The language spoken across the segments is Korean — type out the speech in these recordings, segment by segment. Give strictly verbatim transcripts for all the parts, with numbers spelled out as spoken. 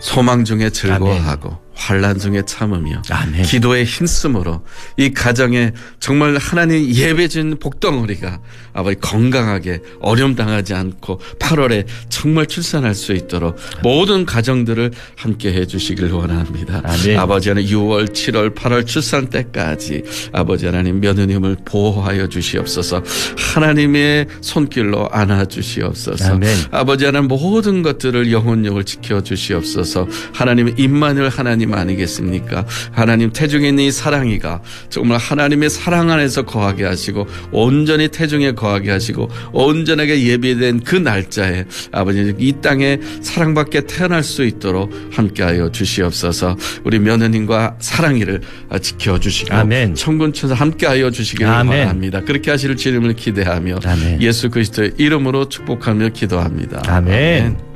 소망 중에 즐거워하고 아멘. 환난 중에 참으며 아멘. 기도에 힘쓰므로 이 가정에 정말 하나님 예배 준 복덩어리가 아버지 건강하게 어려움 당하지 않고 팔월에 정말 출산할 수 있도록 모든 가정들을 함께 해 주시길 원합니다. 아멘. 아버지 하나님 유월, 칠월, 팔월 출산 때까지 아버지 하나님 며느님을 보호하여 주시옵소서. 하나님의 손길로 안아 주시옵소서. 아멘. 아버지 하나님 모든 것들을 영혼력을 지켜 주시옵소서. 하나님의 임마누엘 하나님 아니겠습니까? 하나님 태중에 있는 이 사랑이가 정말 하나님의 사랑 안에서 거하게 하시고 온전히 태중에 거하게 하시고 온전하게 예비된 그 날짜에 아버지 이 땅에 사랑받게 태어날 수 있도록 함께하여 주시옵소서. 우리 며느님과 사랑이를 지켜주시고 아멘. 천군천사 함께하여 주시기를 아멘. 바랍니다. 그렇게 하실 주님을 기대하며 아멘. 예수 그리스도의 이름으로 축복하며 기도합니다. 아멘. 아멘.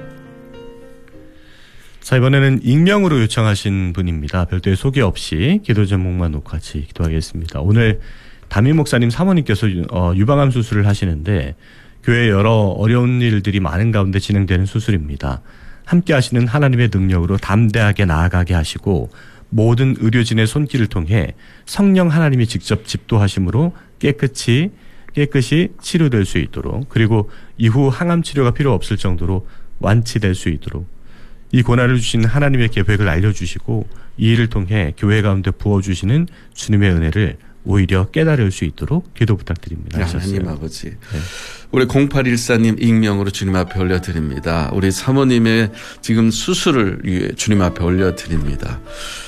자, 이번에는 익명으로 요청하신 분입니다. 별도의 소개 없이 기도 제목만 놓고 같이 기도하겠습니다. 오늘 담임 목사님 사모님께서 어, 유방암 수술을 하시는데 교회 여러 어려운 일들이 많은 가운데 진행되는 수술입니다. 함께 하시는 하나님의 능력으로 담대하게 나아가게 하시고 모든 의료진의 손길을 통해 성령 하나님이 직접 집도하심으로 깨끗이 깨끗이 치료될 수 있도록, 그리고 이후 항암 치료가 필요 없을 정도로 완치될 수 있도록 이 고난을 주신 하나님의 계획을 알려주시고 이 일을 통해 교회 가운데 부어주시는 주님의 은혜를 오히려 깨달을 수 있도록 기도 부탁드립니다. 하나님 아버지. 네. 우리 공팔일사님 익명으로 주님 앞에 올려드립니다. 우리 사모님의 지금 수술을 위해 주님 앞에 올려드립니다.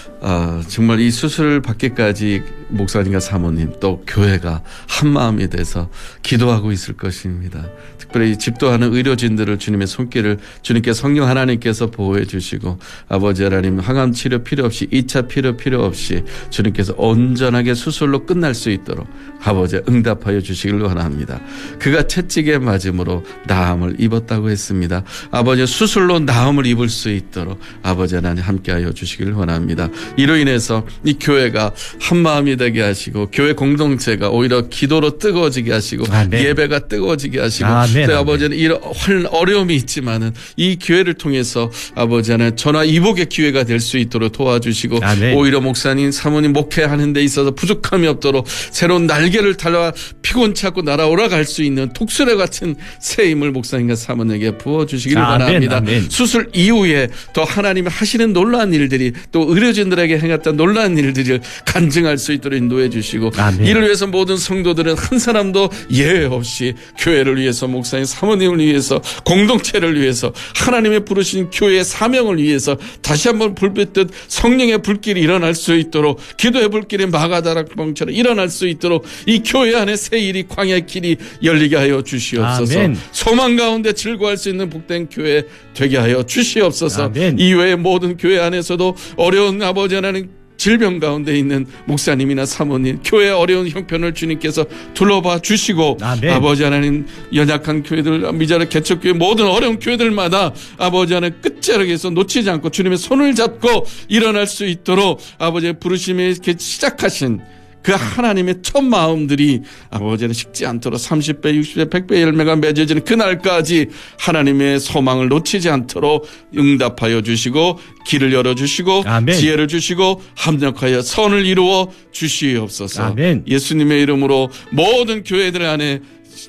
아, 정말 이 수술을 받기까지 목사님과 사모님 또 교회가 한마음이 돼서 기도하고 있을 것입니다. 특별히 집도하는 의료진들을 주님의 손길을 주님께 성령 하나님께서 보호해 주시고 아버지 하나님 항암 치료 필요 없이 이 차 필요 필요 없이 주님께서 온전하게 수술로 끝날 수 있도록 아버지 응답하여 주시길 원합니다. 그가 채찍에 맞음으로 나음을 입었다고 했습니다. 아버지 수술로 나음을 입을 수 있도록 아버지 하나님 함께하여 주시길 원합니다. 이로 인해서 이 교회가 한마음이 되게 하시고 교회 공동체가 오히려 기도로 뜨거워지게 하시고 아멘. 예배가 뜨거워지게 하시고 아멘. 또 아버지는 이런 어려움이 있지만은 이 교회를 통해서 아버지 하나님 전화 이복의 기회가 될 수 있도록 도와주시고 아멘. 오히려 목사님 사모님 목회하는 데 있어서 부족함이 없도록 새로운 날개를 달아 피곤치 않고 날아오라 갈 수 있는 독수리 같은 새 힘을 목사님과 사모님에게 부어주시기를 아멘. 바랍니다. 아멘. 수술 이후에 더 하나님이 하시는 놀라운 일들이 또 의료진들에게 행했던 놀라운 일들을 간증할 수 있도록 인도해 주시고 아멘. 이를 위해서 모든 성도들은 한 사람도 예외 없이 교회를 위해서 목사님 사모님을 위해서 공동체를 위해서 하나님의 부르신 교회의 사명을 위해서 다시 한번 불빛듯 성령의 불길이 일어날 수 있도록 기도의 불길이 마가다락방처럼 일어날 수 있도록 이 교회 안에 새 일이 광야의 길이 열리게 하여 주시옵소서. 아멘. 소망 가운데 즐거워할 수 있는 복된 교회 되게 하여 주시옵소서. 아멘. 이외의 모든 교회 안에서도 어려운 아버지 하나님 질병 가운데 있는 목사님이나 사모님 교회의 어려운 형편을 주님께서 둘러봐 주시고 아멘. 아버지 하나님 연약한 교회들 미자리 개척교회 모든 어려운 교회들마다 아버지 하나님 끝자락에서 놓치지 않고 주님의 손을 잡고 일어날 수 있도록 아버지의 부르심에 시작하신 그 하나님의 첫 마음들이 아버지는 식지 않도록 삼십 배, 육십 배, 백 배 열매가 맺어지는 그날까지 하나님의 소망을 놓치지 않도록 응답하여 주시고 길을 열어주시고 아멘. 지혜를 주시고 합력하여 선을 이루어 주시옵소서. 아멘. 예수님의 이름으로 모든 교회들 안에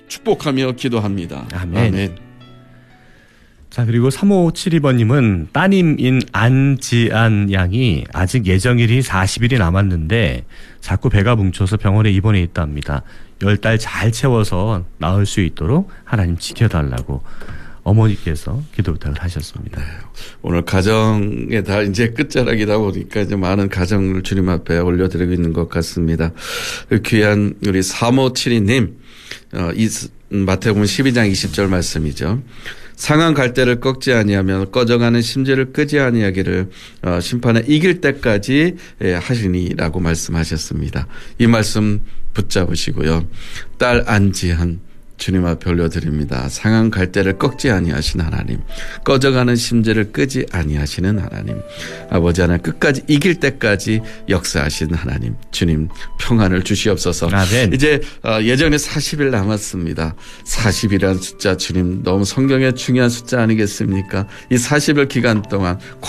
축복하며 기도합니다. 아멘. 아멘. 자, 그리고 삼오칠이 번님은 따님인 안지안 양이 아직 예정일이 사십 일이 남았는데 자꾸 배가 뭉쳐서 병원에 입원해 있답니다. 열 달 잘 채워서 나을 수 있도록 하나님 지켜달라고 어머니께서 기도 부탁을 하셨습니다. 네, 오늘 가정에 다 이제 끝자락이다 보니까 이제 많은 가정을 주님 앞에 올려드리고 있는 것 같습니다. 귀한 우리 삼오칠이 님, 어, 이 마태복음 십이 장 이십 절 말씀이죠. 상한 갈대를 꺾지 아니하면 꺼져가는 심지를 끄지 아니하기를 어, 심판에 이길 때까지 예, 하시니라고 말씀하셨습니다. 이 말씀 붙잡으시고요. 딸 안지한 주님 앞에 올려드립니다. 상한 갈대를 꺾지 아니하신 하나님, 꺼져가는 심지를 끄지 아니하시는 하나님, 아버지 하나님 끝까지 이길 때까지 역사하신 하나님, 주님 평안을 주시옵소서. 아멘. 이제 예정에 사십 일 남았습니다. 사십이라는 숫자 주님 너무 성경의 중요한 숫자 아니겠습니까? 이 사십 일 기간 동안